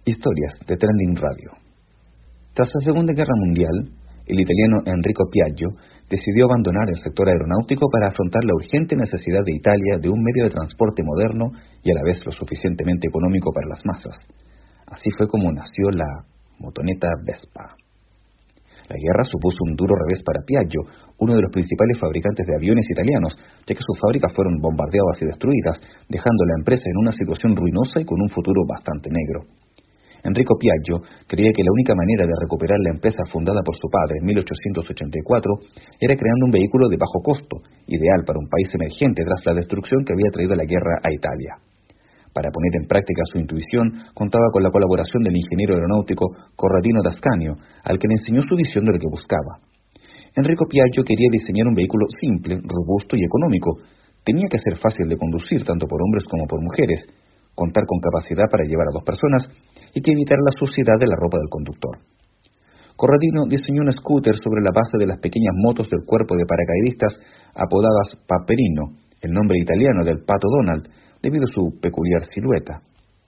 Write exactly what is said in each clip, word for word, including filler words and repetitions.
Historias de Trending Radio. Tras la Segunda Guerra Mundial, el italiano Enrico Piaggio decidió abandonar el sector aeronáutico para afrontar la urgente necesidad de Italia de un medio de transporte moderno y a la vez lo suficientemente económico para las masas. Así fue como nació la motoneta Vespa. La guerra supuso un duro revés para Piaggio, uno de los principales fabricantes de aviones italianos, ya que sus fábricas fueron bombardeadas y destruidas, dejando la empresa en una situación ruinosa y con un futuro bastante negro. Enrico Piaggio creía que la única manera de recuperar la empresa fundada por su padre en mil ochocientos ochenta y cuatro era creando un vehículo de bajo costo, ideal para un país emergente tras la destrucción que había traído la guerra a Italia. Para poner en práctica su intuición, contaba con la colaboración del ingeniero aeronáutico Corradino d'Ascanio, al que le enseñó su visión de lo que buscaba. Enrico Piaggio quería diseñar un vehículo simple, robusto y económico. Tenía que ser fácil de conducir tanto por hombres como por mujeres, contar con capacidad para llevar a dos personas y que evitara la suciedad de la ropa del conductor. Corradino diseñó un scooter sobre la base de las pequeñas motos del cuerpo de paracaidistas apodadas Paperino, el nombre italiano del Pato Donald, debido a su peculiar silueta.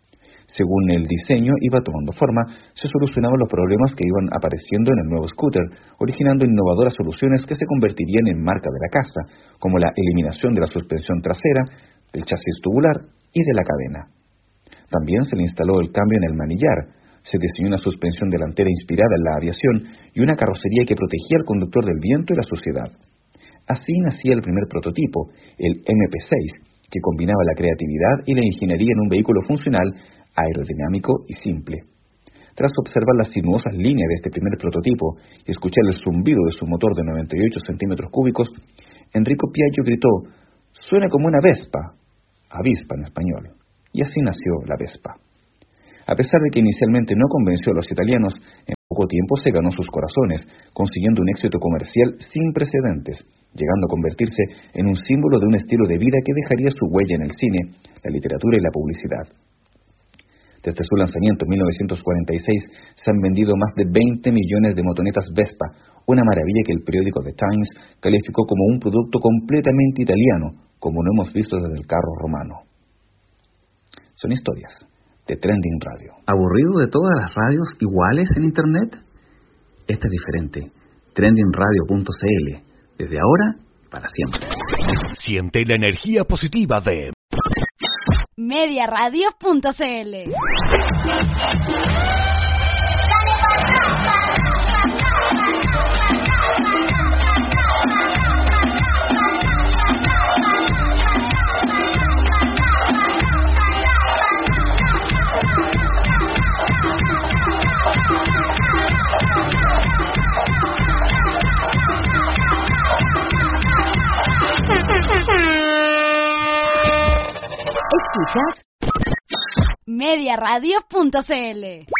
Según el diseño iba tomando forma, se solucionaban los problemas que iban apareciendo en el nuevo scooter, originando innovadoras soluciones que se convertirían en marca de la casa, como la eliminación de la suspensión trasera, del chasis tubular y de la cadena. También se le instaló el cambio en el manillar, se diseñó una suspensión delantera inspirada en la aviación y una carrocería que protegía al conductor del viento y la suciedad. Así nacía el primer prototipo, el eme pe seis, que combinaba la creatividad y la ingeniería en un vehículo funcional, aerodinámico y simple. Tras observar las sinuosas líneas de este primer prototipo y escuchar el zumbido de su motor de noventa y ocho centímetros cúbicos, Enrico Piaggio gritó: «¡Suena como una Vespa!», avispa en español, y así nació la Vespa. A pesar de que inicialmente no convenció a los italianos, en poco tiempo se ganó sus corazones, consiguiendo un éxito comercial sin precedentes, llegando a convertirse en un símbolo de un estilo de vida que dejaría su huella en el cine, la literatura y la publicidad. Desde su lanzamiento en mil novecientos cuarenta y seis se han vendido más de veinte millones de motonetas Vespa, una maravilla que el periódico The Times calificó como un producto completamente italiano, como no hemos visto desde el carro romano. Son historias de Trending Radio. ¿Aburrido de todas las radios iguales en Internet? Esta es diferente. trending radio punto ce ele. Desde ahora, para siempre. Siente la energía positiva de media radio punto ce ele. ¿Escuchas? media radio punto ce ele.